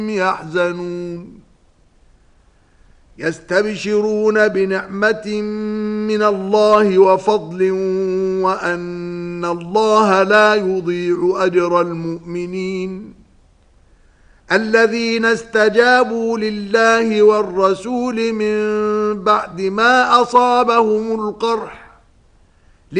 يحزنون يستبشرون بنعمة من الله وفضل وأن الله لا يضيع أجر المؤمنين الذين استجابوا لله والرسول من بعد ما أصابهم القرح